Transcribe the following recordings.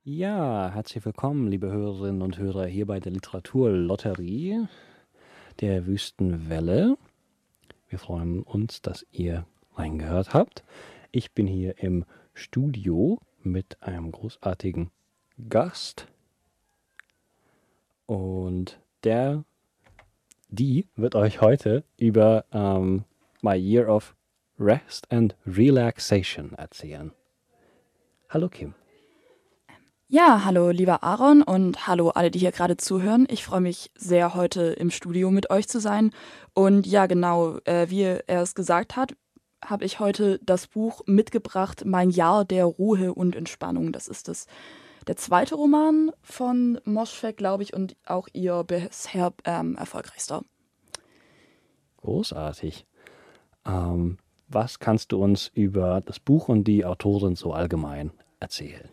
Ja, herzlich willkommen, liebe Hörerinnen und Hörer, hier bei der Literaturlotterie der Wüstenwelle. Wir freuen uns, dass ihr reingehört habt. Ich bin hier im Studio mit einem großartigen Gast und die wird euch heute über My Year of Rest and Relaxation erzählen. Hallo Kim. Ja, hallo lieber Aaron und hallo alle, die hier gerade zuhören. Ich freue mich sehr, heute im Studio mit euch zu sein. Und ja, genau, wie er es gesagt hat, habe ich heute das Buch mitgebracht, Mein Jahr der Ruhe und Entspannung. Das ist der zweite Roman von Mosfeq, glaube ich, und auch ihr bisher erfolgreichster. Großartig. Was kannst du uns über das Buch und die Autorin so allgemein erzählen?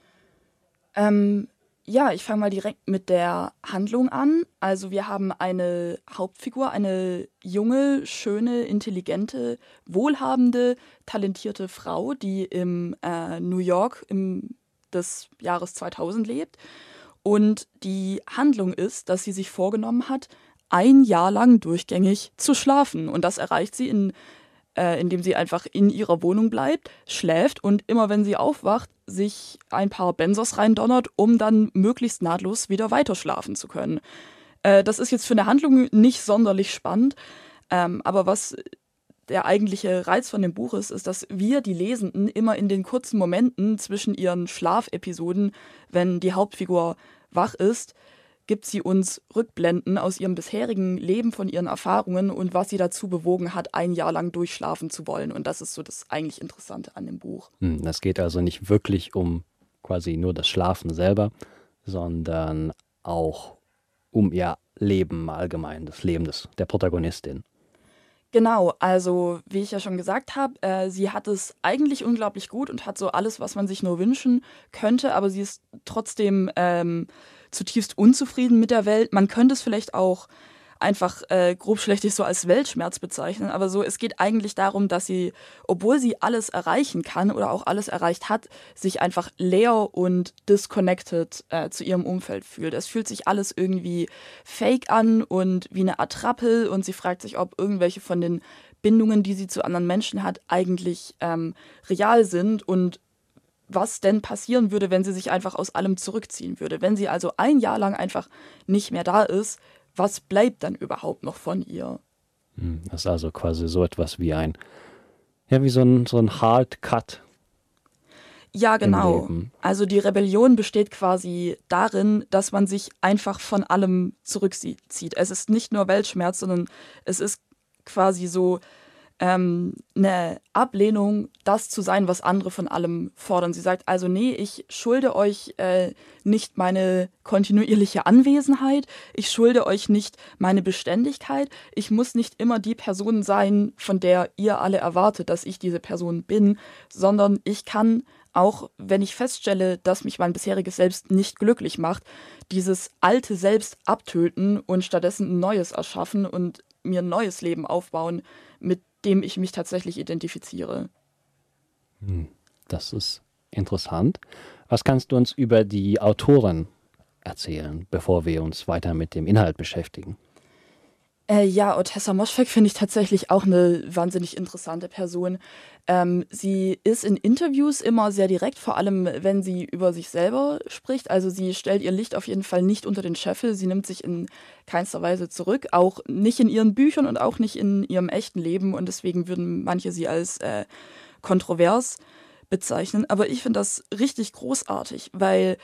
Ja, ich fange mal direkt mit der Handlung an. Also wir haben eine Hauptfigur, eine junge, schöne, intelligente, wohlhabende, talentierte Frau, die im New York des Jahres 2000 lebt. Und die Handlung ist, dass sie sich vorgenommen hat, ein Jahr lang durchgängig zu schlafen. Und das erreicht sie indem sie einfach in ihrer Wohnung bleibt, schläft und immer wenn sie aufwacht, sich ein paar Benzos reindonnert, um dann möglichst nahtlos wieder weiter schlafen zu können. Das ist jetzt für eine Handlung nicht sonderlich spannend, aber was der eigentliche Reiz von dem Buch ist, dass wir, die Lesenden, immer in den kurzen Momenten zwischen ihren Schlafepisoden, wenn die Hauptfigur wach ist, gibt sie uns Rückblenden aus ihrem bisherigen Leben, von ihren Erfahrungen und was sie dazu bewogen hat, ein Jahr lang durchschlafen zu wollen. Und das ist so das eigentlich Interessante an dem Buch. Es geht also nicht wirklich um quasi nur das Schlafen selber, sondern auch um ihr Leben allgemein, das Leben der Protagonistin. Genau, also wie ich ja schon gesagt habe, sie hat es eigentlich unglaublich gut und hat so alles, was man sich nur wünschen könnte, aber sie ist trotzdem zutiefst unzufrieden mit der Welt. Man könnte es vielleicht auch einfach grobschlächtig so als Weltschmerz bezeichnen, aber so, es geht eigentlich darum, dass sie, obwohl sie alles erreichen kann oder auch alles erreicht hat, sich einfach leer und disconnected zu ihrem Umfeld fühlt. Es fühlt sich alles irgendwie fake an und wie eine Attrappe und sie fragt sich, ob irgendwelche von den Bindungen, die sie zu anderen Menschen hat, eigentlich real sind und was denn passieren würde, wenn sie sich einfach aus allem zurückziehen würde. Wenn sie also ein Jahr lang einfach nicht mehr da ist, was bleibt dann überhaupt noch von ihr? Das ist also quasi so etwas wie wie so ein Hard Cut Ja, im genau. Leben. Also die Rebellion besteht quasi darin, dass man sich einfach von allem zurückzieht. Es ist nicht nur Weltschmerz, sondern es ist quasi so eine Ablehnung, das zu sein, was andere von allem fordern. Sie sagt also, nee, ich schulde euch nicht meine kontinuierliche Anwesenheit, ich schulde euch nicht meine Beständigkeit, ich muss nicht immer die Person sein, von der ihr alle erwartet, dass ich diese Person bin, sondern ich kann, auch wenn ich feststelle, dass mich mein bisheriges Selbst nicht glücklich macht, dieses alte Selbst abtöten und stattdessen ein neues erschaffen und mir ein neues Leben aufbauen, mit dem ich mich tatsächlich identifiziere. Das ist interessant. Was kannst du uns über die Autorin erzählen, bevor wir uns weiter mit dem Inhalt beschäftigen? Ja, Ottessa Moschfegh finde ich tatsächlich auch eine wahnsinnig interessante Person. Sie ist in Interviews immer sehr direkt, vor allem wenn sie über sich selber spricht. Also sie stellt ihr Licht auf jeden Fall nicht unter den Scheffel. Sie nimmt sich in keinster Weise zurück, auch nicht in ihren Büchern und auch nicht in ihrem echten Leben. Und deswegen würden manche sie als kontrovers bezeichnen. Aber ich finde das richtig großartig, weil